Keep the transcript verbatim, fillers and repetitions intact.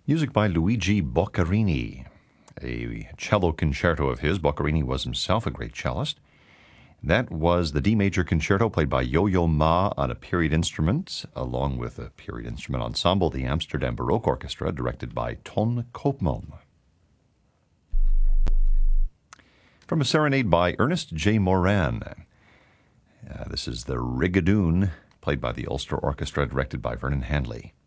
Music by Luigi Boccherini, a cello concerto of his. Boccherini was himself a great cellist. That was the D major concerto played by Yo-Yo Ma on a period instrument, along with a period instrument ensemble, the Amsterdam Baroque Orchestra, directed by Ton Koopman. From a serenade by Ernest J. Moran. Uh, this is the Rigadoon, played by the Ulster Orchestra, directed by Vernon Handley.